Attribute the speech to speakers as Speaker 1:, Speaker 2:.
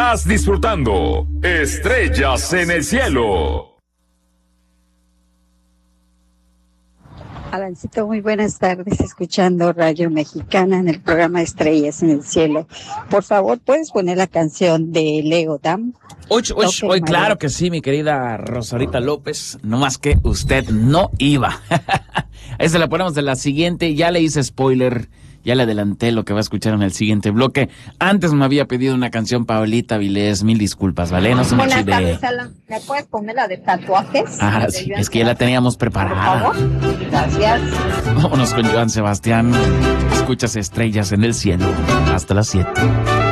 Speaker 1: Estás disfrutando Estrellas en el Cielo.
Speaker 2: Alancito, muy buenas tardes, escuchando Radio Mexicana en el programa Estrellas en el Cielo. Por favor, ¿puedes poner la canción de Leo Dan?
Speaker 3: Hoy, claro que sí, mi querida Rosarita López, no más que usted no iba. Esa la ponemos de la siguiente, ya le hice spoiler, ya le adelanté lo que va a escuchar en el siguiente bloque. Antes me había pedido una canción Paulita Vilés, mil disculpas, ¿vale? No se me
Speaker 2: Buenas
Speaker 3: chide.
Speaker 2: tardes, Alan. ¿Me puedes poner la de tatuajes?
Speaker 3: Ah, sí, es que ya la teníamos preparada.
Speaker 2: Por favor, gracias.
Speaker 3: Vámonos con Joan Sebastián. Escuchas Estrellas en el Cielo. Hasta las 7.